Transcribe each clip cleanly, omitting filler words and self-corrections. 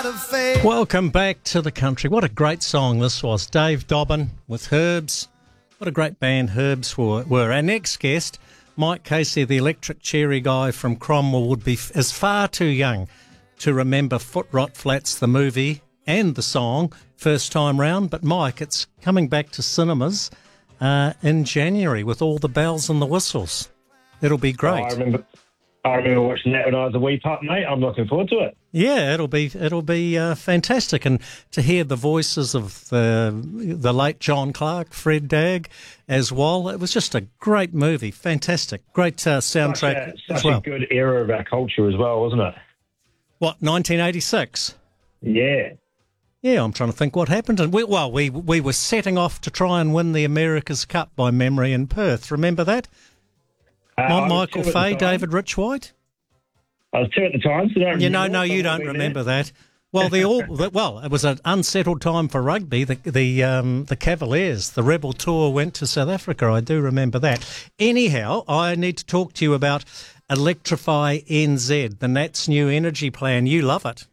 Welcome back to the country. What a great song this was. Dave Dobbin with Herbs. What a great band Herbs were. Our next guest, Mike Casey, the electric cherry guy from Cromwell, is far too young to remember Foot Rot Flats, the movie and the song, first time round. But Mike, it's coming back to cinemas in January with all the bells and the whistles. It'll be great. I remember watching that when I was a wee pup, mate. I'm looking forward to it. Yeah, it'll be fantastic, and to hear the voices of the late John Clark, Fred Dagg, as well. It was just a great movie, fantastic, great soundtrack. Such a good era of our culture as well, wasn't it? What, 1986? Yeah. Yeah, I'm trying to think what happened. And we were setting off to try and win the America's Cup by memory in Perth. Remember that? Michael Fay, David Richwhite. I was 2 at the time, so don't remember. No, you don't remember that. Well, it was an unsettled time for rugby. The Cavaliers, the Rebel Tour, went to South Africa. I do remember that. Anyhow, I need to talk to you about Electrify NZ, the Nat's new energy plan. You love it.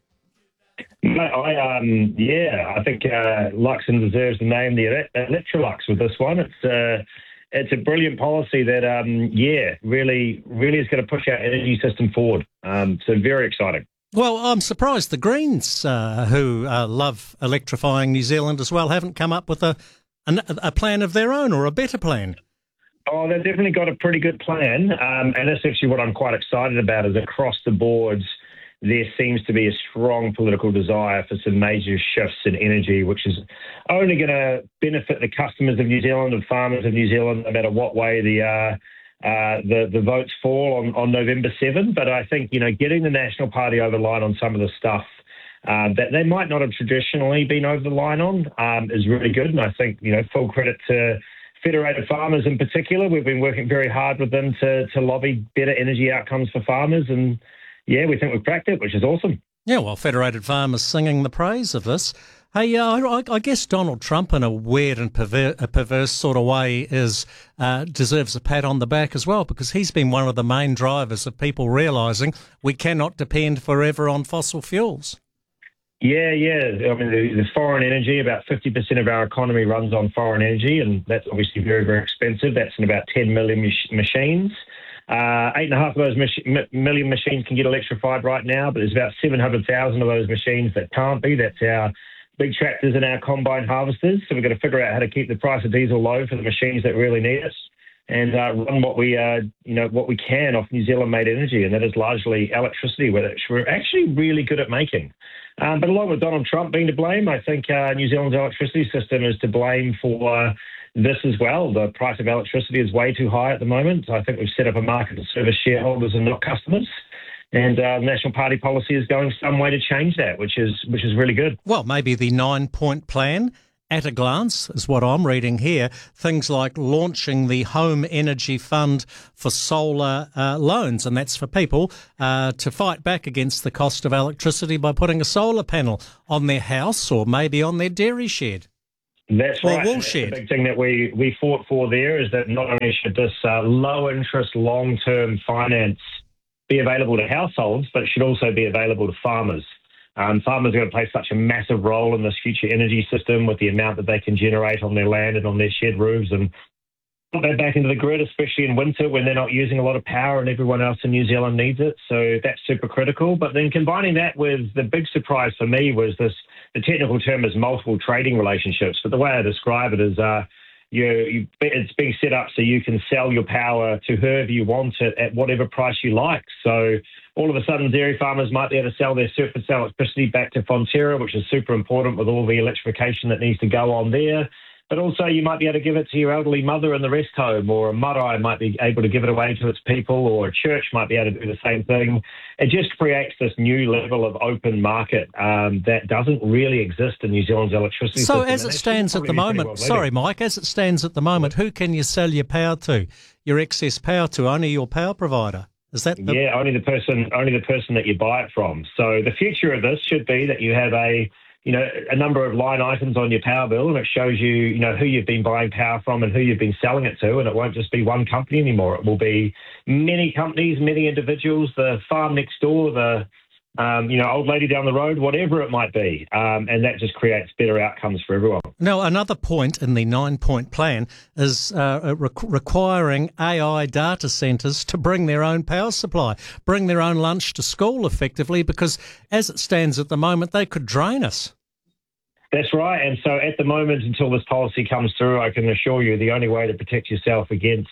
I think Luxon deserves the name, the Electrolux, with this one. It's a brilliant policy that, really is going to push our energy system forward. So very exciting. Well, I'm surprised the Greens, who love electrifying New Zealand as well, haven't come up with a plan of their own or a better plan. Oh, they've definitely got a pretty good plan. And that's actually what I'm quite excited about, is across the boards, there seems to be a strong political desire for some major shifts in energy, which is only going to benefit the customers of New Zealand and farmers of New Zealand, no matter what way the votes fall on November 7. But I think, getting the National Party over the line on some of the stuff that they might not have traditionally been over the line on is really good. And I think, full credit to Federated Farmers in particular. We've been working very hard with them to lobby better energy outcomes for farmers, and yeah, we think we've cracked it, which is awesome. Yeah, well, Federated Farmers singing the praise of this. Hey, I guess Donald Trump, in a weird and perverse sort of way, deserves a pat on the back as well, because he's been one of the main drivers of people realising we cannot depend forever on fossil fuels. Yeah. I mean, the foreign energy, about 50% of our economy runs on foreign energy, and that's obviously very, very expensive. That's in about 10 million machines. 8.5 of those million machines can get electrified right now, but there's about 700,000 of those machines that can't be. That's our big tractors and our combine harvesters. So we've got to figure out how to keep the price of diesel low for the machines that really need it, and run what we can off New Zealand-made energy, and that is largely electricity, which we're actually really good at making. But along with Donald Trump being to blame, I think New Zealand's electricity system is to blame for this as well. The price of electricity is way too high at the moment. I think we've set up a market to service shareholders and not customers. And National Party policy is going some way to change that, which is really good. Well, maybe the 9-point plan at a glance is what I'm reading here. Things like launching the Home Energy Fund for solar loans, and that's for people to fight back against the cost of electricity by putting a solar panel on their house or maybe on their dairy shed. That's right. Wool shed. The big thing that we fought for there is that not only should this low-interest, long-term finance be available to households, but it should also be available to farmers. Farmers are going to play such a massive role in this future energy system with the amount that they can generate on their land and on their shed roofs, and put that back into the grid, especially in winter when they're not using a lot of power and everyone else in New Zealand needs it. So that's super critical. But then combining that with the big surprise for me was this, the technical term is multiple trading relationships. But the way I describe it is it's being set up so you can sell your power to whoever you want it at whatever price you like. So all of a sudden, dairy farmers might be able to sell their surplus electricity back to Fonterra, which is super important with all the electrification that needs to go on there. But also you might be able to give it to your elderly mother in the rest home, or a marae might be able to give it away to its people, or a church might be able to do the same thing. It just creates this new level of open market that doesn't really exist in New Zealand's electricity system. So as it stands at the moment, sorry, Mike, as it stands at the moment, who can you sell your power to, your excess power to? Only your power provider? Is that Yeah, only the person that you buy it from. So the future of this should be that you have a number of line items on your power bill, and it shows you, who you've been buying power from and who you've been selling it to, and it won't just be one company anymore. It will be many companies, many individuals, the farm next door, the old lady down the road, whatever it might be. And that just creates better outcomes for everyone. Now, another point in the 9-point plan is requiring AI data centres to bring their own power supply, bring their own lunch to school effectively, because as it stands at the moment, they could drain us. That's right. And so at the moment, until this policy comes through, I can assure you the only way to protect yourself against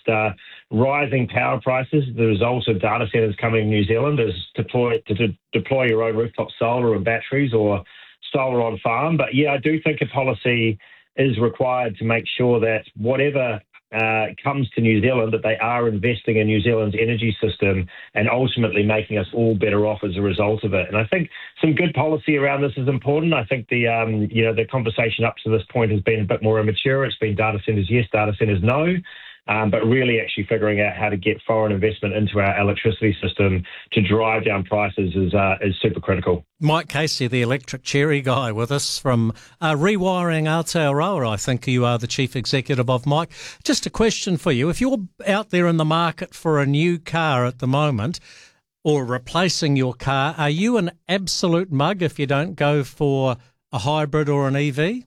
rising power prices, the result of data centres coming to New Zealand, is to deploy your own rooftop solar and batteries or solar on farm. But yeah, I do think a policy is required to make sure that whatever comes to New Zealand, that they are investing in New Zealand's energy system and ultimately making us all better off as a result of it. And I think some good policy around this is important. I think the conversation up to this point has been a bit more immature. It's been data centres yes, data centres no. But really actually figuring out how to get foreign investment into our electricity system to drive down prices is super critical. Mike Casey, the electric cherry guy, with us from Rewiring Aotearoa, I think you are the chief executive of, Mike. Just a question for you. If you're out there in the market for a new car at the moment or replacing your car, are you an absolute mug if you don't go for a hybrid or an EV?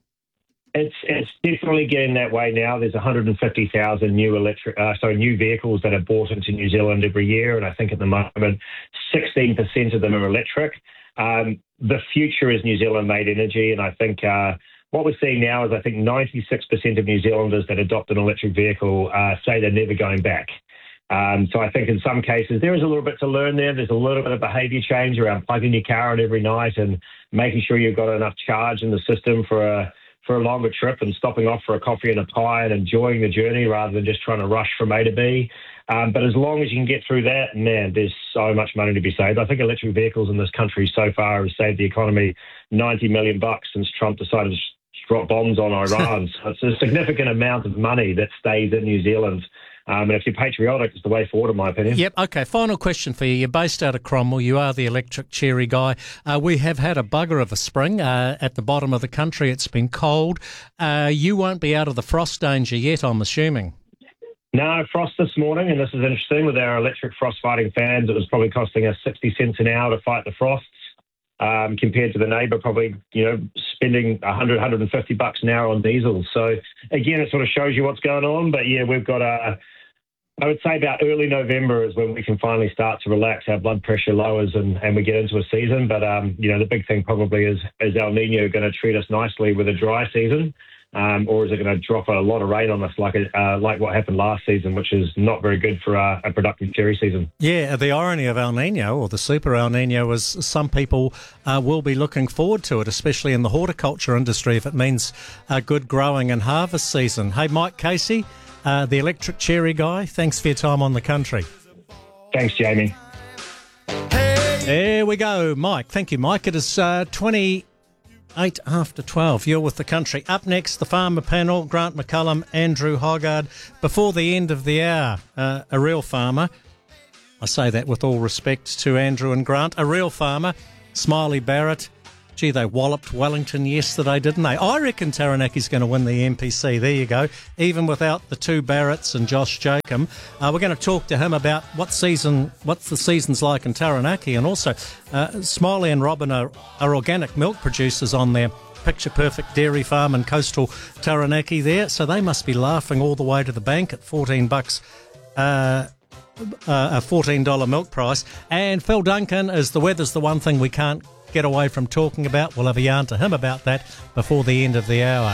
It's definitely getting that way now. There's 150,000 new vehicles that are bought into New Zealand every year, and I think at the moment 16% of them are electric. The future is New Zealand-made energy, and I think what we're seeing now is I think 96% of New Zealanders that adopt an electric vehicle say they're never going back. So I think in some cases there is a little bit to learn there. There's a little bit of behaviour change around plugging your car in every night and making sure you've got enough charge in the system for a longer trip and stopping off for a coffee and a pie and enjoying the journey rather than just trying to rush from A to B. But as long as you can get through that, man, there's so much money to be saved. I think electric vehicles in this country so far have saved the economy $90 million since Trump decided to drop bombs on Iran. So it's a significant amount of money that stays in New Zealand. And if you're patriotic, it's the way forward, in my opinion. Yep. Okay. Final question for you. You're based out of Cromwell. You are the electric cherry guy. We have had a bugger of a spring at the bottom of the country. It's been cold. You won't be out of the frost danger yet, I'm assuming. No, frost this morning, and this is interesting. With our electric frost fighting fans, it was probably costing us 60 cents an hour to fight the frosts, compared to the neighbour probably, spending $100, $150 an hour on diesel. So again, it sort of shows you what's going on. But yeah, we've got I would say about early November is when we can finally start to relax, our blood pressure lowers and we get into a season. But, the big thing probably is El Nino going to treat us nicely with a dry season? Or is it going to drop a lot of rain on us like what happened last season, which is not very good for a productive cherry season? Yeah, the irony of El Nino, or the super El Nino, is some people will be looking forward to it, especially in the horticulture industry, if it means a good growing and harvest season. Hey, Mike Casey, the electric cherry guy, thanks for your time on The Country. Thanks, Jamie. There we go, Mike. Thank you, Mike. It is 28 after 12. You're with The Country. Up next, the farmer panel, Grant McCullum, Andrew Hoggard. Before the end of the hour, a real farmer. I say that with all respect to Andrew and Grant. A real farmer, Smiley Barrett. Gee, they walloped Wellington yesterday, didn't they? I reckon Taranaki's going to win the NPC. There you go. Even without the two Barretts and Josh Jacob. We're going to talk to him about what's the season's like in Taranaki. And also, Smiley and Robin are organic milk producers on their picture-perfect dairy farm in coastal Taranaki there. So they must be laughing all the way to the bank at $14. A $14 milk price. And Phil Duncan is the weather's the one thing we can't get away from talking about. We'll have a yarn to him about that before the end of the hour.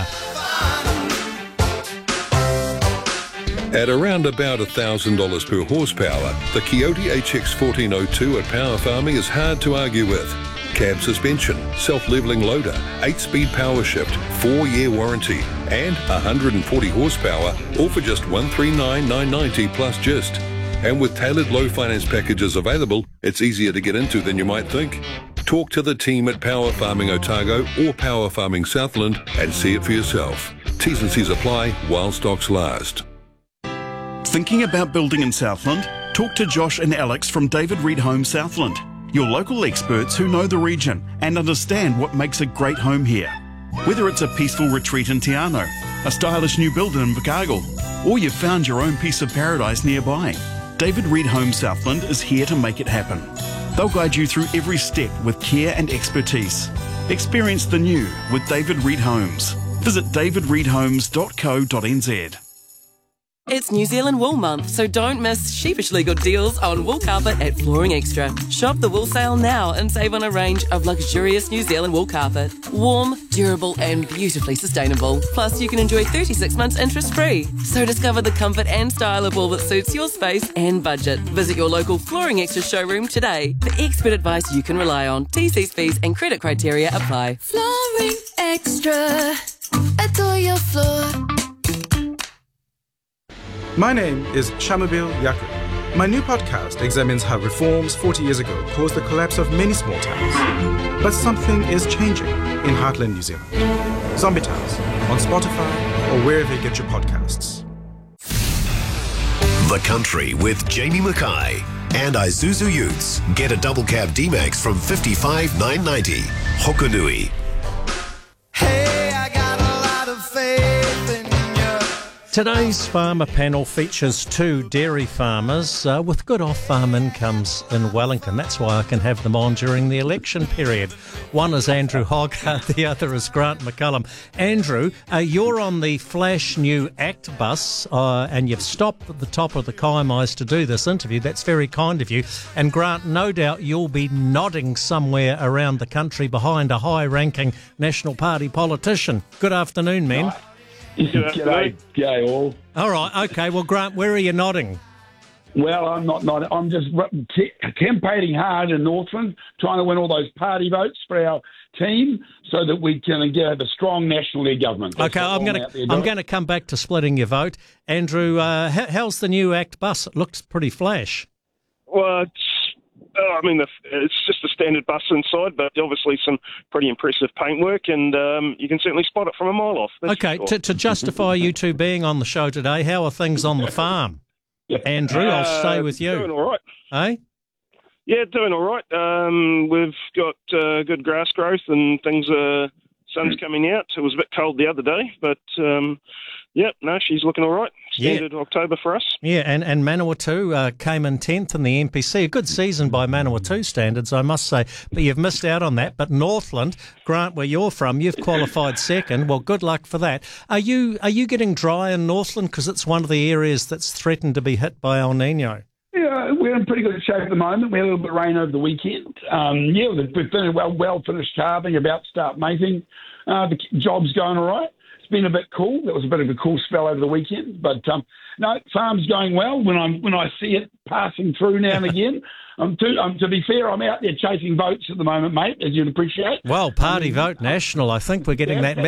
At around about $1,000 per horsepower, the Kioti HX 1402 at Power Farming is hard to argue with. Cab suspension, self-levelling loader, 8-speed power shift, 4-year warranty, and 140 horsepower, all for just $139,990 plus GIST. And with tailored low finance packages available, it's easier to get into than you might think. Talk to the team at Power Farming Otago or Power Farming Southland and see it for yourself. T's and C's apply while stocks last. Thinking about building in Southland? Talk to Josh and Alex from David Reed Homes Southland, your local experts who know the region and understand what makes a great home here. Whether it's a peaceful retreat in Te Anau, a stylish new build in Invercargill, or you've found your own piece of paradise nearby, David Reed Homes Southland is here to make it happen. They'll guide you through every step with care and expertise. Experience the new with David Reed Homes. Visit davidreedhomes.co.nz. It's New Zealand Wool Month, so don't miss sheepishly good deals on wool carpet at Flooring Extra. Shop the wool sale now and save on a range of luxurious New Zealand wool carpet. Warm, durable and beautifully sustainable. Plus, you can enjoy 36 months interest-free. So discover the comfort and style of wool that suits your space and budget. Visit your local Flooring Extra showroom today for expert advice you can rely on. TC's fees and credit criteria apply. Flooring Extra. Adore your floor. My name is Shamabil Yaku. My new podcast examines how reforms 40 years ago caused the collapse of many small towns. But something is changing in Heartland, New Zealand. Zombie Towns, on Spotify or wherever you get your podcasts. The Country with Jamie Mackay and Isuzu Utes. Get a double cab D-Max from $55,990. Hokonui. Hey, I got a lot of faith in you. Today's farmer panel features two dairy farmers with good off-farm incomes in Wellington. That's why I can have them on during the election period. One is Andrew Hoggart, the other is Grant McCullum. Andrew, you're on the flash new ACT bus and you've stopped at the top of the Kaimais to do this interview. That's very kind of you. And Grant, no doubt you'll be nodding somewhere around the country behind a high-ranking National Party politician. Good afternoon, men. G'day all. All right, okay. Well, Grant, where are you nodding? Well, I'm not. I'm just campaigning hard in Northland, trying to win all those party votes for our team, so that we can get a strong National League government. Okay, I'm going to come back to splitting your vote, Andrew. How's the new ACT bus? It looks pretty flash. Well, it's just a standard bus inside, but obviously some pretty impressive paintwork, and you can certainly spot it from a mile off. Okay, sure. to justify you two being on the show today, how are things on the farm? Andrew, I'll stay with you. Doing all right. Eh? Yeah, doing all right. We've got good grass growth and things. Sun's coming out. It was a bit cold the other day, but she's looking all right. Standard October for us. Yeah, and Manawatu came in 10th in the NPC. A good season by Manawatu standards, I must say. But you've missed out on that. But Northland, Grant, where you're from, you've qualified second. Well, good luck for that. Are you getting dry in Northland? Because it's one of the areas that's threatened to be hit by El Nino. Yeah, we're in pretty good shape at the moment. We had a little bit of rain over the weekend. We've been well finished calving, about to start mating. The job's going all right. It's been a bit cool. There was a bit of a cool spell over the weekend, but farm's going well. When I see it passing through now and again, to be fair, I'm out there chasing votes at the moment, mate, as you'd appreciate. Well, Party Vote National, I think we're getting that.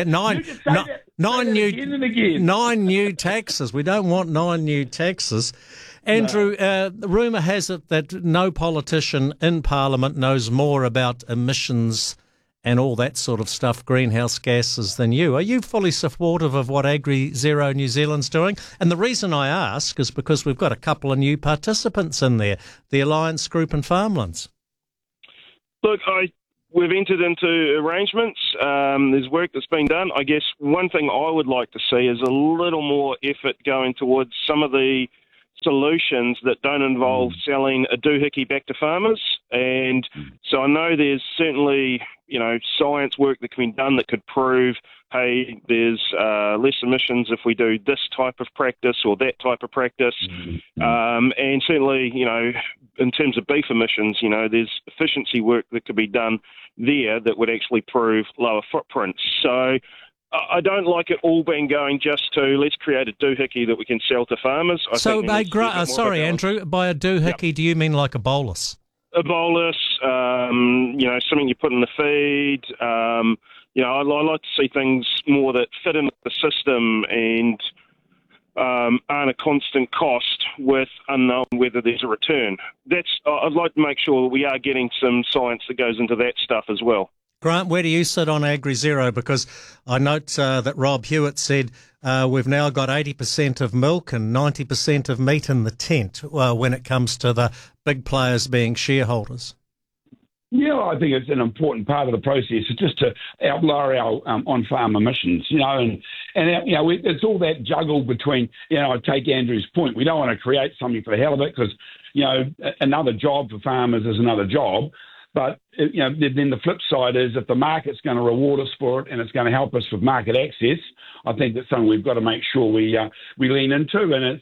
Nine new taxes. We don't want 9 new taxes. Andrew, the rumour has it that no politician in Parliament knows more about emissions and all that sort of stuff, greenhouse gases, than you. Are you fully supportive of what Agri Zero New Zealand's doing? And the reason I ask is because we've got a couple of new participants in there, the Alliance Group and Farmlands. Look, we've entered into arrangements. There's work that's been done. I guess one thing I would like to see is a little more effort going towards some of the solutions that don't involve selling a doohickey back to farmers. And so I know there's certainly, science work that can be done that could prove, hey, there's less emissions if we do this type of practice or that type of practice. And certainly, in terms of beef emissions, there's efficiency work that could be done there that would actually prove lower footprints. So I don't like it all being going just to let's create a doohickey that we can sell to farmers. Sorry, Andrew, by a doohickey, do you mean like a bolus? A bolus, something you put in the feed. I like to see things more that fit into the system and aren't a constant cost with unknown whether there's a return. I'd like to make sure that we are getting some science that goes into that stuff as well. Grant, where do you sit on Agri Zero? Because I note that Rob Hewitt said we've now got 80% of milk and 90% of meat in the tent when it comes to the big players being shareholders. Yeah, I think it's an important part of the process. It's just to outlower our on-farm emissions, it's all that juggle between, I take Andrew's point. We don't want to create something for the hell of it because another job for farmers is another job. But then the flip side is if the market's going to reward us for it and it's going to help us with market access, I think that's something we've got to make sure we lean into. And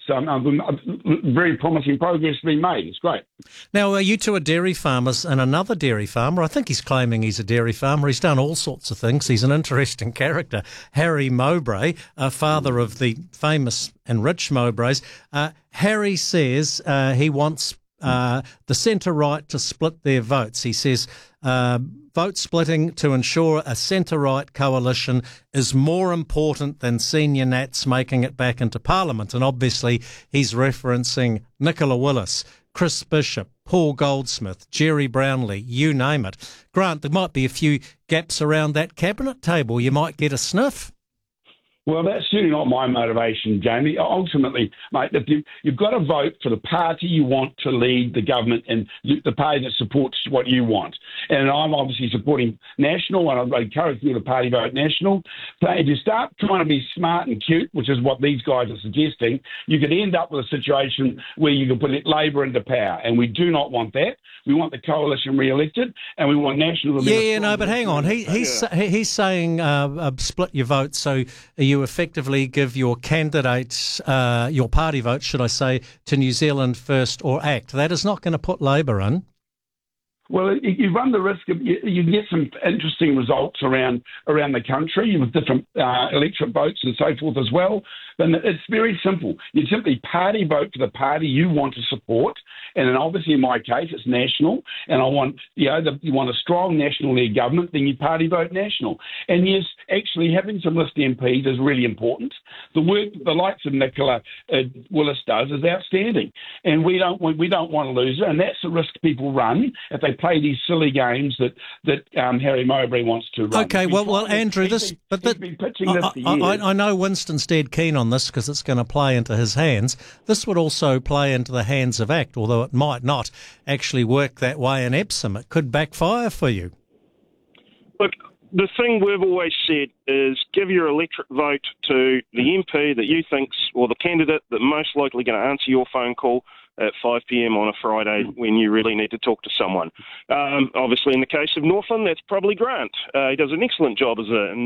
it's very promising progress being made. It's great. Now, you two are dairy farmers, and another dairy farmer, I think he's claiming he's a dairy farmer. He's done all sorts of things. He's an interesting character. Harry Mowbray, father of the famous and rich Mowbrays. Harry says he wants the centre-right to split their votes. He says vote splitting to ensure a centre-right coalition is more important than senior Nats making it back into Parliament. And obviously he's referencing Nicola Willis, Chris Bishop, Paul Goldsmith, Jerry Brownlee, you name it. Grant, there might be a few gaps around that cabinet table. You might get a sniff. Well, that's certainly not my motivation, Jamie. Ultimately, mate, you've got to vote for the party you want to lead the government and the party that supports what you want. And I'm obviously supporting National, and I encourage you to party vote National. So if you start trying to be smart and cute, which is what these guys are suggesting, you could end up with a situation where you can put Labor into power. And we do not want that. We want the coalition re-elected, and we want National to be... but hang on. He's saying split your vote so you effectively give your candidates, your party vote, should I say, to New Zealand First or ACT. That is not going to put Labor in. Well, you run the risk of you get some interesting results around the country with different electorate votes and so forth as well. Then it's very simple. You simply party vote for the party you want to support, and then obviously in my case it's National, and I want you want a strong National-led government, then you party vote National. And yes, actually having some list MPs is really important. The work the likes of Nicola Willis does is outstanding, and we don't want to lose her, and that's the risk people run if they play these silly games that Harry Mowbray wants to run. Okay, well, Andrew, I know Winston's dead keen on this because it's going to play into his hands. This would also play into the hands of ACT, although it might not actually work that way in Epsom. It could backfire for you. Look, the thing we've always said is give your electorate vote to the MP that you think's, or the candidate that most likely going to answer your phone call at 5 p.m. on a Friday when you really need to talk to someone. Obviously, in the case of Northland, that's probably Grant. He does an excellent job as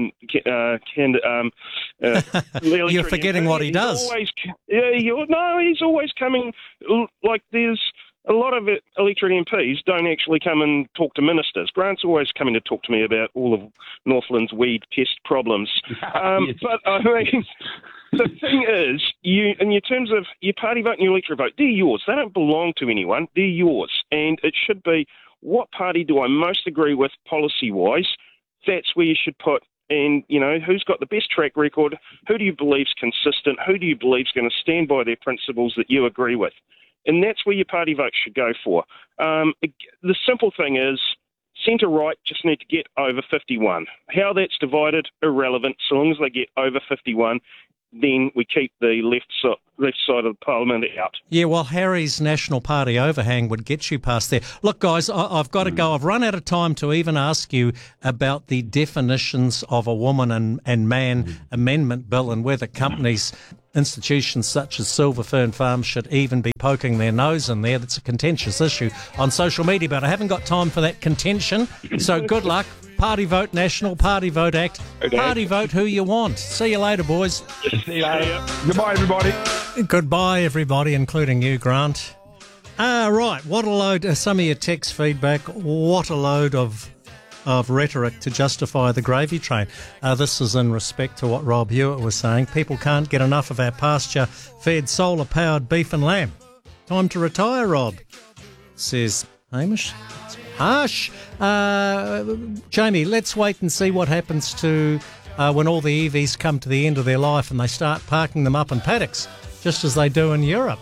You're forgetting what he does. He's always coming, like there's a lot of electorate MPs don't actually come and talk to ministers. Grant's always coming to talk to me about all of Northland's weed pest problems. Yes. But I mean... The thing is, in terms of your party vote and your electorate vote, they're yours. They don't belong to anyone. They're yours. And it should be, what party do I most agree with policy-wise? That's where you should put, and, who's got the best track record? Who do you believe's consistent? Who do you believe's going to stand by their principles that you agree with? And that's where your party vote should go for. The simple thing is, centre-right just need to get over 51. How that's divided, irrelevant. So long as they get over 51, then we keep the left side of the Parliament out. Yeah, well, Harry's National Party overhang would get you past there. Look, guys, I've got to go. I've run out of time to even ask you about the definitions of a woman and man amendment bill and whether companies, institutions such as Silver Fern Farms should even be poking their nose in there. That's a contentious issue on social media, but I haven't got time for that contention. So good luck. Party vote National, party vote ACT, party vote who you want. See you later, boys. See you later. Goodbye, everybody. Goodbye, everybody, including you, Grant. Right, what a load, some of your text feedback, what a load of rhetoric to justify the gravy train. This is in respect to what Rob Hewitt was saying. People can't get enough of our pasture-fed, solar-powered beef and lamb. Time to retire, Rob, says Hamish. Harsh. Jamie, let's wait and see what happens to when all the EVs come to the end of their life and they start parking them up in paddocks, just as they do in Europe.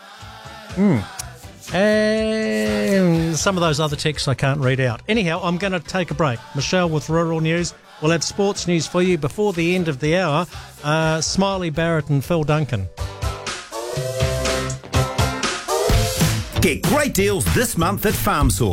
And some of those other texts I can't read out. Anyhow, I'm going to take a break. Michelle with Rural News. We'll have sports news for you before the end of the hour. Smiley Barrett and Phil Duncan. Get great deals this month at Farm Source.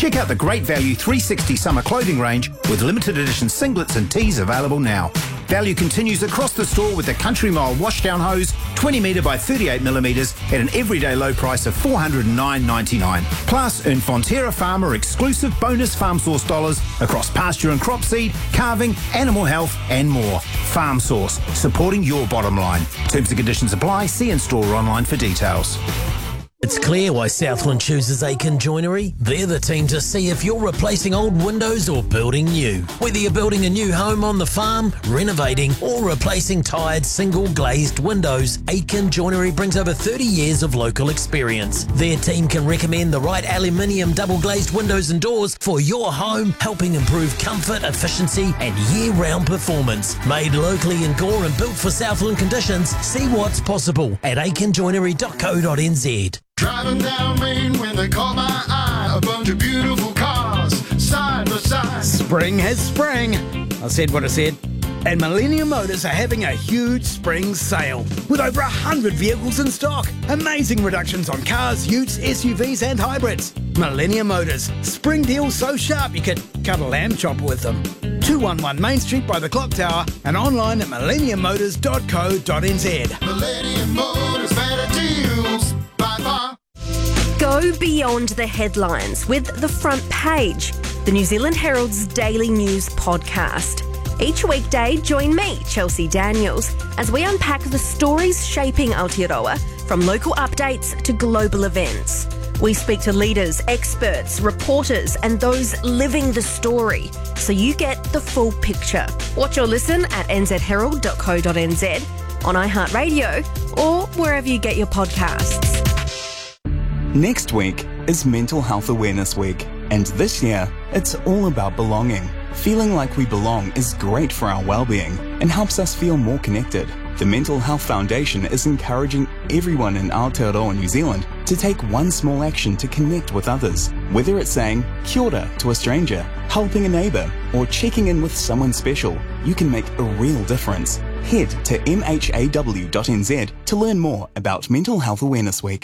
Check out the Great Value 360 summer clothing range with limited edition singlets and tees available now. Value continues across the store with the Country Mile washdown hose, 20 metre by 38 millimetres at an everyday low price of $409.99. Plus, earn Fonterra Farmer exclusive bonus Farm Source dollars across pasture and crop seed, calving, animal health and more. Farm Source, supporting your bottom line. Terms and conditions apply. See in-store or online for details. It's clear why Southland chooses Aiken Joinery. They're the team to see if you're replacing old windows or building new. Whether you're building a new home on the farm, renovating or replacing tired single glazed windows, Aiken Joinery brings over 30 years of local experience. Their team can recommend the right aluminium double glazed windows and doors for your home, helping improve comfort, efficiency and year-round performance. Made locally in Gore and built for Southland conditions, see what's possible at aikenjoinery.co.nz. Driving down Main when they caught my eye, a bunch of beautiful cars, side by side. Spring has sprang. I said what I said. And Millennium Motors are having a huge spring sale with over 100 vehicles in stock. Amazing reductions on cars, utes, SUVs and hybrids. Millennium Motors. Spring deals so sharp you could cut a lamb chopper with them. 211 Main Street by the Clock Tower and online at millenniummotors.co.nz. Millennium Motors, better deals by far. Go beyond the headlines with The Front Page, the New Zealand Herald's daily news podcast. Each weekday, join me, Chelsea Daniels, as we unpack the stories shaping Aotearoa, from local updates to global events. We speak to leaders, experts, reporters, and those living the story, so you get the full picture. Watch or listen at nzherald.co.nz, on iHeartRadio, or wherever you get your podcasts. Next week is Mental Health Awareness Week, and this year, it's all about belonging. Feeling like we belong is great for our well-being and helps us feel more connected. The Mental Health Foundation is encouraging everyone in Aotearoa, New Zealand, to take one small action to connect with others. Whether it's saying kia ora to a stranger, helping a neighbour, or checking in with someone special, you can make a real difference. Head to mhaw.nz to learn more about Mental Health Awareness Week.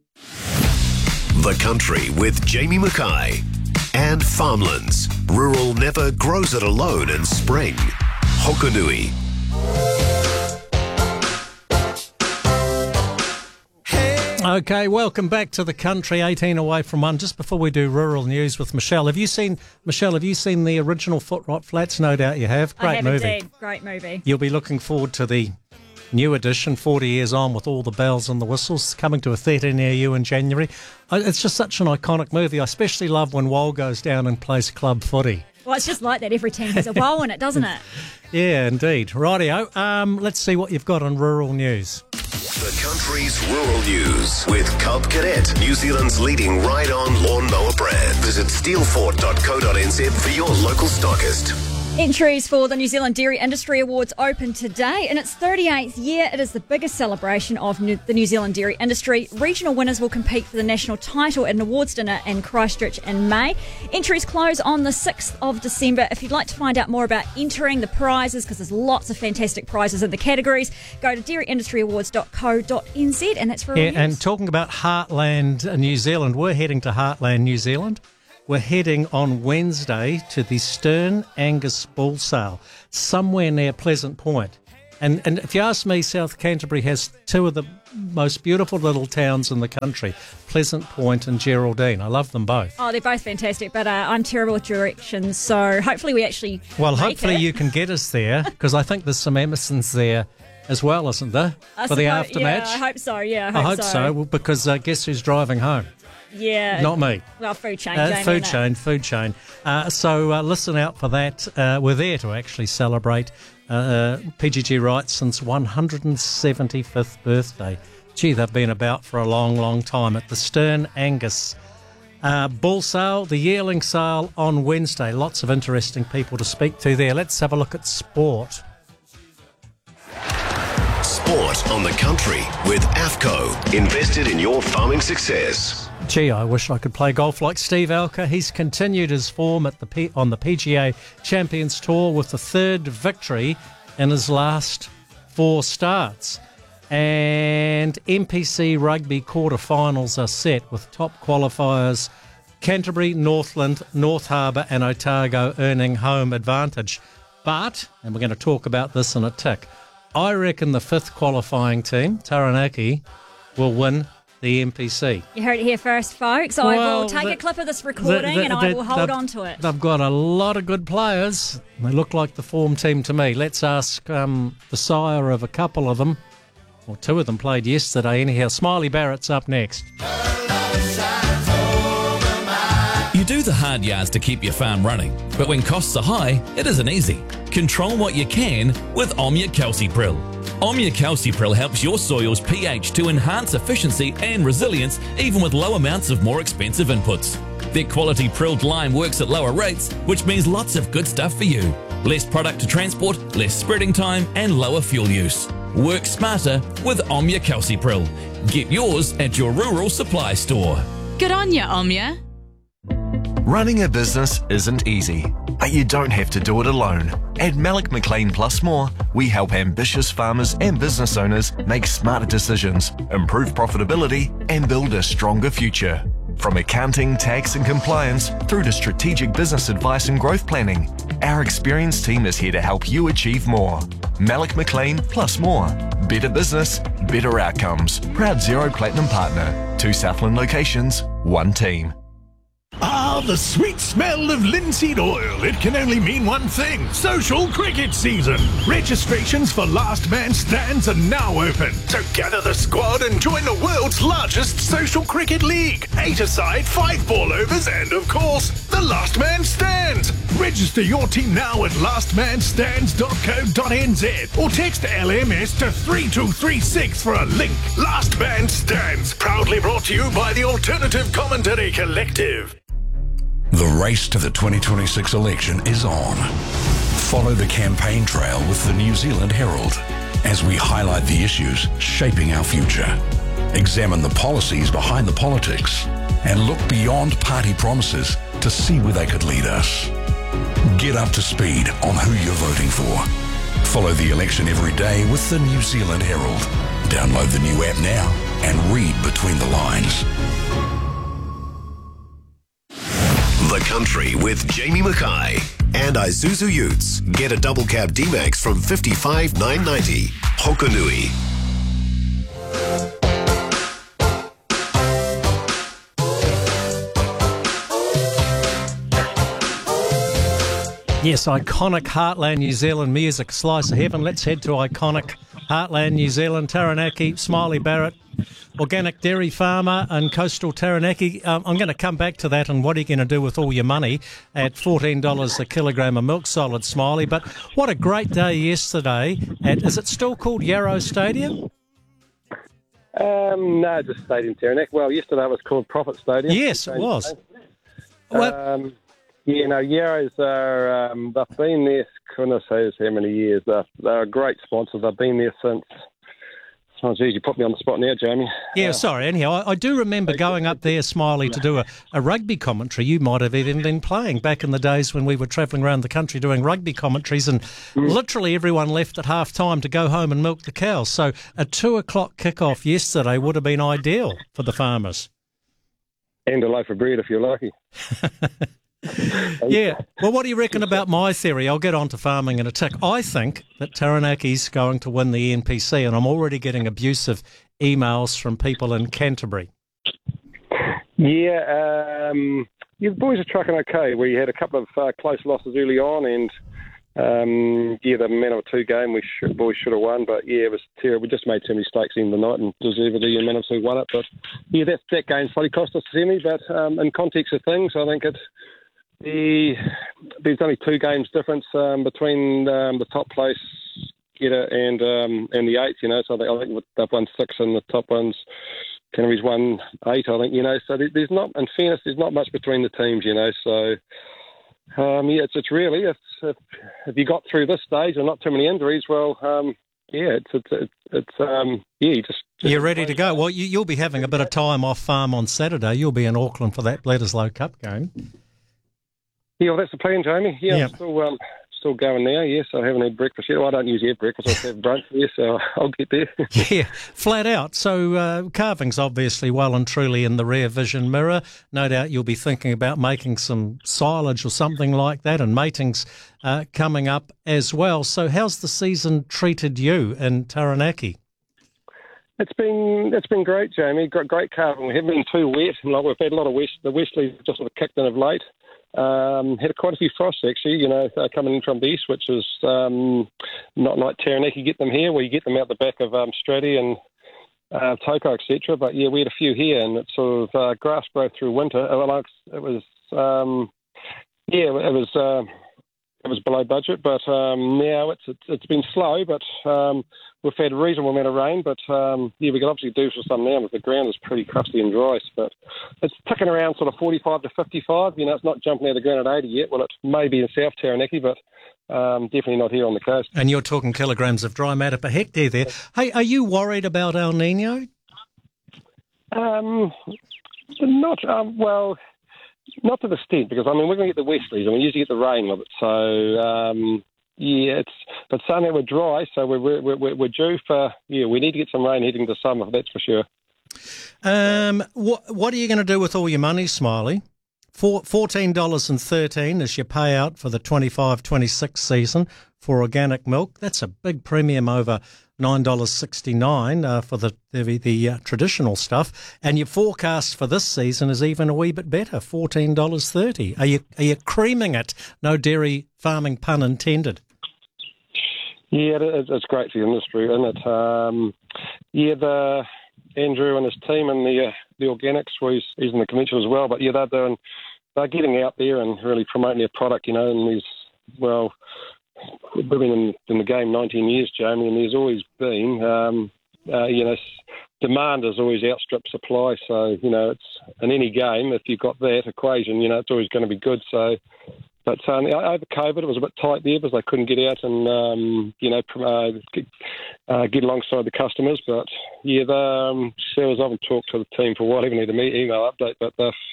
The Country with Jamie Mackay and Farmlands. Rural never grows it alone in spring. Hokonui. Okay, welcome back to The Country, 18 away from 1. Just before we do rural news with Michelle, have you seen the original Foot Rot Flats? No doubt you have. Great I have movie. Indeed. Great movie. You'll be looking forward to the new edition, 40 years on, with all the bells and the whistles, coming to a theatre near you in January. It's just such an iconic movie. I especially love when Wal goes down and plays club footy. Well, it's just like that. Every team has a Wal in it, doesn't it? Yeah, indeed. Rightio. Let's see what you've got on rural news. The Country's Rural News with Cub Cadet, New Zealand's leading ride-on lawnmower brand. Visit steelfort.co.nz for your local stockist. Entries for the New Zealand Dairy Industry Awards open today. In its 38th year, it is the biggest celebration of the New Zealand dairy industry. Regional winners will compete for the national title at an awards dinner in Christchurch in May. Entries close on the 6th of December. If you'd like to find out more about entering the prizes, because there's lots of fantastic prizes in the categories, go to dairyindustry.awards.co.nz, and that's for Yeah, and talking about Heartland New Zealand, we're heading to Heartland New Zealand. We're heading on Wednesday to the Stern Angus Bull Sale, somewhere near Pleasant Point. And if you ask me, South Canterbury has two of the most beautiful little towns in the country, Pleasant Point and Geraldine. I love them both. Oh, they're both fantastic, but I'm terrible with directions, so hopefully we actually hopefully it. You can get us there, because I think there's some Emersons there as well, isn't there, for the aftermatch? Yeah, I hope so, I hope so, well, because guess who's driving home? Yeah. Not me. Well, food chain. Food chain. So listen out for that. We're there to actually celebrate PGG Wrightson's 175th birthday. Gee, they've been about for a long, long time at the Stern Angus Bull Sale, the yearling sale on Wednesday. Lots of interesting people to speak to there. Let's have a look at sport. Sport on the Country with AFCO. Invested in your farming success. Gee, I wish I could play golf like Steve Alker. He's continued his form on the PGA Champions Tour with the third victory in his last 4 starts. And NPC Rugby quarterfinals are set with top qualifiers Canterbury, Northland, North Harbour and Otago earning home advantage. But, and we're going to talk about this in a tick, I reckon the 5th qualifying team, Taranaki, will win the NPC. You heard it here first, folks. I will take a clip of this recording and I will hold on to it. They've got a lot of good players. They look like the form team to me. Let's ask the sire of a couple of them. Well, 2 of them played yesterday anyhow. Smiley Barrett's up next. You do the hard yards to keep your farm running, but when costs are high, it isn't easy. Control what you can with Omnia Calcipril. Omnia Calcipril helps your soil's pH to enhance efficiency and resilience even with low amounts of more expensive inputs. Their quality prilled lime works at lower rates, which means lots of good stuff for you. Less product to transport, less spreading time, and lower fuel use. Work smarter with Omnia Calcipril. Get yours at your rural supply store. Good on ya, Omnia. Running a business isn't easy, but you don't have to do it alone. At Malik McLean Plus More, we help ambitious farmers and business owners make smarter decisions, improve profitability, and build a stronger future. From accounting, tax and compliance through to strategic business advice and growth planning, our experienced team is here to help you achieve more. Malik McLean Plus More. Better business, better outcomes. Proud Zero Platinum partner. 2 Southland locations, 1 team. Ah, the sweet smell of linseed oil. It can only mean one thing. Social cricket season. Registrations for Last Man Stands are now open. So gather the squad and join the world's largest social cricket league. 8-a-side, 5 ball overs, and of course, the Last Man Stands. Register your team now at lastmanstands.co.nz or text LMS to 3236 for a link. Last Man Stands. Proudly brought to you by the Alternative Commentary Collective. The race to the 2026 election is on. Follow the campaign trail with the New Zealand Herald as we highlight the issues shaping our future, examine the policies behind the politics, and look beyond party promises to see where they could lead us. Get up to speed on who you're voting for. Follow the election every day with the New Zealand Herald. Download the new app now and read between the lines. The Country with Jamie Mackay and Isuzu Utes. Get a double cab D-Max from $55,990. Hokanui. Yes, iconic Heartland New Zealand music, Slice of Heaven. Let's head to iconic Heartland New Zealand, Taranaki, Smiley Barrett, organic dairy farmer and coastal Taranaki. I'm going to come back to that and what are you going to do with all your money at $14 a kilogram of milk solid, Smiley. But what a great day yesterday at, is it still called Yarrow Stadium? No, just Stadium Taranaki. Well, yesterday it was called Profit Stadium. Yes, it was. Yeah, no, Yarrows are, they've been there, goodness knows how many years. They're a great sponsor. They've been there since, oh geez, you put me on the spot now, Jamie. Yeah, sorry. Anyhow, I do remember going up there, Smiley, to do a rugby commentary. You might have even been playing back in the days when we were travelling around the country doing rugby commentaries and literally everyone left at half-time to go home and milk the cows. So a 2 o'clock kickoff yesterday would have been ideal for the farmers. And a loaf of bread if you're lucky. Yeah. Well, what do you reckon about my theory? I'll get on to farming in a tick. I think that Taranaki's going to win the NPC, and I'm already getting abusive emails from people in Canterbury. Yeah, the boys are trucking okay. We had a couple of close losses early on, and the man of 2 game boys should have won, but yeah, it was terrible. We just made too many mistakes in the night and deservedly the man of 2 won it. But yeah, that game's probably cost us the semi. But in context of things, I think there's only 2 games difference between the top place getter and the 8th. You know, so I think they've won 6 and the top ones. Canterbury's won 8, I think. You know, so there's not, in fairness, there's not much between the teams. You know, so. Yeah, it's really if you got through this stage and not too many injuries, well, yeah, you're ready to go. Well, you'll be having a bit of time off farm on Saturday. You'll be in Auckland for that Bledisloe Cup game. Yeah, well, that's the plan, Jamie. Yeah, I'm still going now, yes. I haven't had breakfast yet. Well, I don't usually have breakfast. I have brunch, yes, so I'll get there. Yeah, flat out. So carving's obviously well and truly in the rear vision mirror. No doubt you'll be thinking about making some silage or something like that, and mating's coming up as well. So how's the season treated you in Taranaki? It's been great, Jamie. Great carving. We haven't been too wet. Like we've had a lot of the westerlies just sort of kicked in of late. Had quite a few frosts actually, coming in from the east, which is not like Taranaki get them here, where you get them out the back of Straddie and Toko, etc. But yeah, we had a few here, and it's sort of grass growth through winter. It was below budget, but now it's been slow, but we've had a reasonable amount of rain, but we can obviously do for some now, but the ground is pretty crusty and dry, but it's ticking around sort of 45 to 55, it's not jumping out of the ground at 80 yet. Well, it may be in South Taranaki, but definitely not here on the coast. And you're talking kilograms of dry matter per hectare there. Hey, are you worried about El Nino? Not to the extent, because, we're going to get the westerlies, and we usually get the rain with it. So, but saying that we're dry, so we're due for, we need to get some rain heading to summer, that's for sure. What are you going to do with all your money, Smiley? $14.13 is your payout for the 25-26 season for organic milk. That's a big premium over $9.69 for the traditional stuff. And your forecast for this season is even a wee bit better, $14.30. Are you creaming it? No dairy farming pun intended. Yeah, it's great for the industry, isn't it? Andrew and his team and the organics, well, he's in the conventional as well, but yeah, they're getting out there and really promoting their product, and we've been in the game 19 years, Jamie, and there's always been, demand has always outstripped supply. So, it's in any game, if you've got that equation, it's always going to be good. So, but over COVID, it was a bit tight there because they couldn't get out and, get alongside the customers. But, yeah, Sarah's often talked to the team for a while, even need an email update, but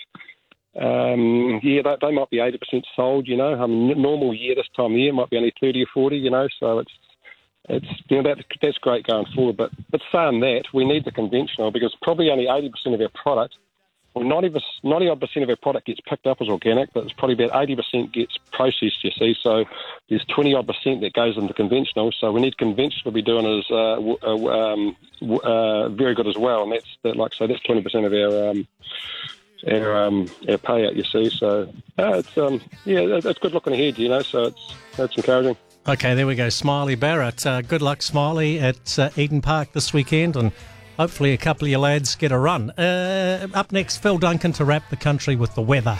they might be 80% sold, normal year this time of the year might be only 30 or 40, so it's that's great going forward. But saying that, we need the conventional because probably only 80% of our product, or 90% of our product gets picked up as organic, but it's probably about 80% gets processed, you see. So there's 20% that goes into conventional. So we need conventional to be doing as very good as well, and that's 20% of our payout, you see. So it's good looking ahead, so it's encouraging. Okay, there we go. Smiley Barrett. Good luck, Smiley, at Eden Park this weekend, and hopefully a couple of your lads get a run. Up next, Phil Duncan to wrap the country with the weather.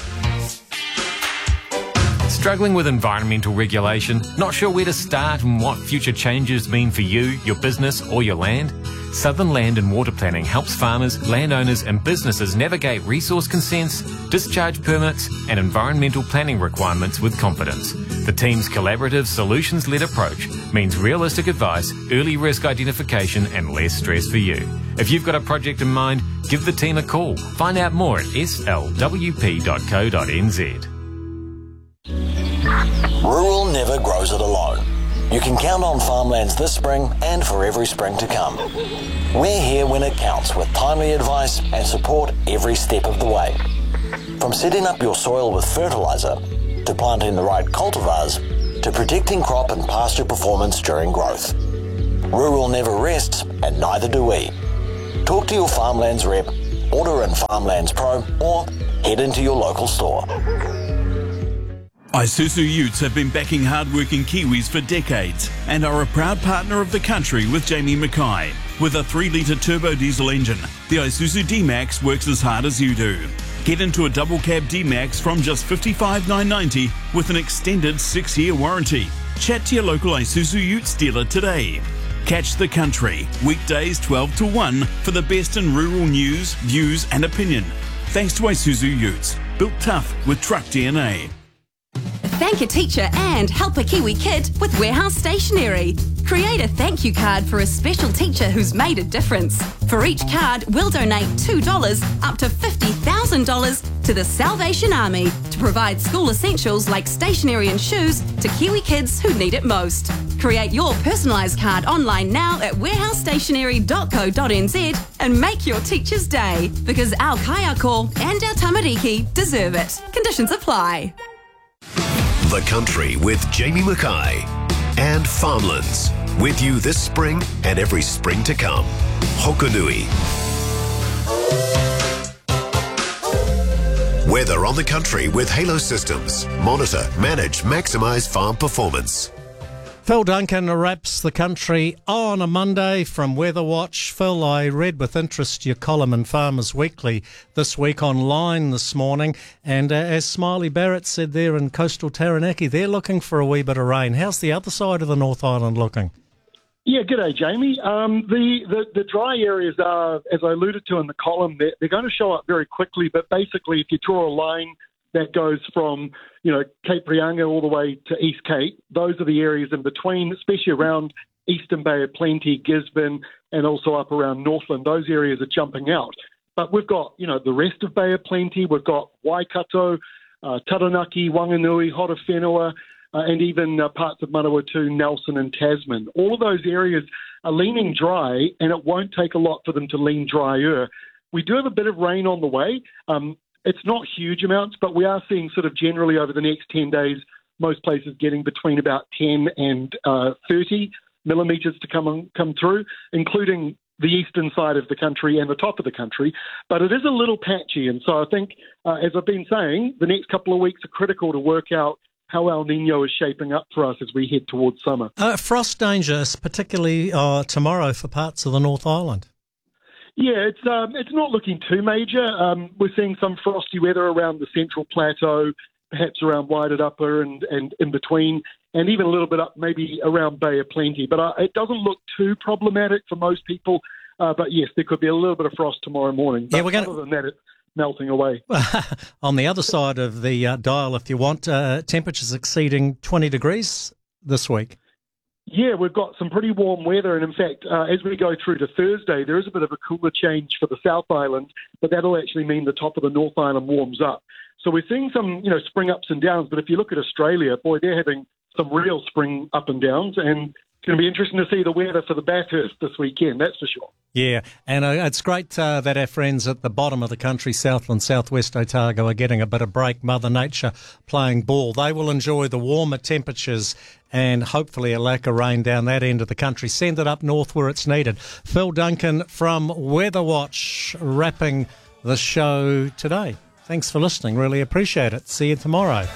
Struggling with environmental regulation? Not sure where to start and what future changes mean for you, your business or your land? Southern Land and Water Planning helps farmers, landowners and businesses navigate resource consents, discharge permits and environmental planning requirements with confidence. The team's collaborative, solutions-led approach means realistic advice, early risk identification and less stress for you. If you've got a project in mind, give the team a call. Find out more at slwp.co.nz. Rural never grows it alone. You can count on Farmlands this spring and for every spring to come. We're here when it counts with timely advice and support every step of the way. From setting up your soil with fertiliser, to planting the right cultivars, to protecting crop and pasture performance during growth. Rural never rests, and neither do we. Talk to your Farmlands rep, order in Farmlands Pro, or head into your local store. Isuzu Utes have been backing hard-working Kiwis for decades and are a proud partner of the country with Jamie Mackay. With a 3-litre turbo diesel engine, the Isuzu D-Max works as hard as you do. Get into a double cab D-Max from just $55,990 with an extended 6-year warranty. Chat to your local Isuzu Utes dealer today. Catch the country, weekdays 12 to 1 for the best in rural news, views and opinion. Thanks to Isuzu Utes, built tough with truck DNA. Thank a teacher and help a Kiwi kid with Warehouse Stationery. Create a thank you card for a special teacher who's made a difference. For each card, we'll donate $2 up to $50,000 $1,000 to the Salvation Army to provide school essentials like stationery and shoes to Kiwi kids who need it most. Create your personalised card online now at warehousestationery.co.nz and make your teacher's day, because our kaiako and our tamariki deserve it. Conditions apply. The Country with Jamie Mackay and Farmlands. With you this spring and every spring to come. Hokanui. Weather on the Country with Halo Systems. Monitor, manage, maximise farm performance. Phil Duncan wraps the country on a Monday from Weather Watch. Phil, I read with interest your column in Farmers Weekly this week online this morning, and as Smiley Barrett said there in coastal Taranaki, they're looking for a wee bit of rain. How's the other side of the North Island looking? Yeah, g'day, Jamie. The dry areas are, as I alluded to in the column, they're going to show up very quickly, but basically if you draw a line that goes from, Cape Reinga all the way to East Cape, those are the areas in between, especially around Eastern Bay of Plenty, Gisborne, and also up around Northland. Those areas are jumping out. But we've got, the rest of Bay of Plenty. We've got Waikato, Taranaki, Wanganui, Horowhenua, and even parts of Manawatu, Nelson and Tasman. All of those areas are leaning dry, and it won't take a lot for them to lean drier. We do have a bit of rain on the way. It's not huge amounts, but we are seeing sort of generally over the next 10 days, most places getting between about 10 and 30 millimetres to come through, including the eastern side of the country and the top of the country. But it is a little patchy, and so I think, as I've been saying, the next couple of weeks are critical to work out how El Nino is shaping up for us as we head towards summer. Frost danger, particularly tomorrow for parts of the North Island. Yeah, it's not looking too major. We're seeing some frosty weather around the Central Plateau, perhaps around Waited Upper and in between, and even a little bit up maybe around Bay of Plenty. But it doesn't look too problematic for most people. But yes, there could be a little bit of frost tomorrow morning. But other than that, it's melting away. On the other side of the dial, if you want, temperatures exceeding 20 degrees this week. Yeah, we've got some pretty warm weather, and in fact, as we go through to Thursday, there is a bit of a cooler change for the South Island, but that'll actually mean the top of the North Island warms up. So we're seeing some, spring ups and downs, but if you look at Australia, boy, they're having some real spring up and downs, and it's going to be interesting to see the weather for the Bathurst this weekend, that's for sure. Yeah, and it's great that our friends at the bottom of the country, Southland, Southwest Otago, are getting a bit of break. Mother Nature playing ball. They will enjoy the warmer temperatures and hopefully a lack of rain down that end of the country. Send it up north where it's needed. Phil Duncan from Weather Watch wrapping the show today. Thanks for listening. Really appreciate it. See you tomorrow.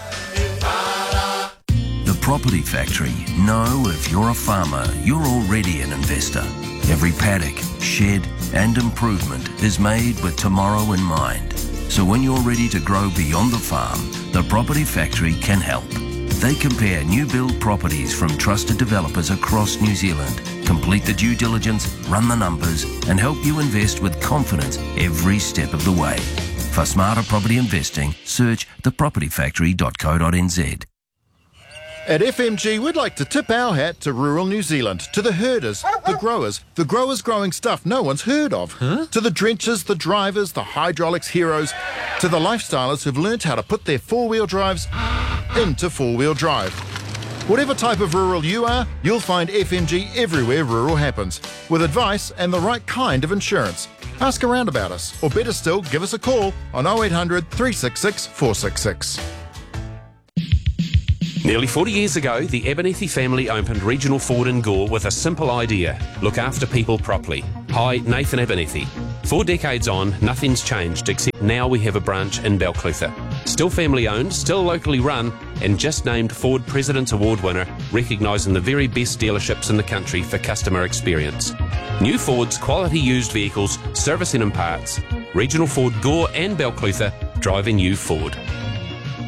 The Property Factory know if you're a farmer, you're already an investor. Every paddock, shed and improvement is made with tomorrow in mind. So when you're ready to grow beyond the farm, the Property Factory can help. They compare new build properties from trusted developers across New Zealand, complete the due diligence, run the numbers and help you invest with confidence every step of the way. For smarter property investing, search thepropertyfactory.co.nz. At FMG, we'd like to tip our hat to rural New Zealand, to the herders, the growers growing stuff no one's heard of, to the drenchers, the drivers, the hydraulics heroes, to the lifestylers who've learnt how to put their four-wheel drives into four-wheel drive. Whatever type of rural you are, you'll find FMG everywhere rural happens, with advice and the right kind of insurance. Ask around about us, or better still, give us a call on 0800 366 466. Nearly 40 years ago, the Abernethy family opened Regional Ford in Gore with a simple idea: look after people properly. Hi, Nathan Abernethy. 4 decades on, nothing's changed except now we have a branch in Balclutha. Still family owned, still locally run, and just named Ford President's Award winner, recognising the very best dealerships in the country for customer experience. New Fords, quality used vehicles, servicing and parts. Regional Ford Gore and Balclutha, driving you Ford.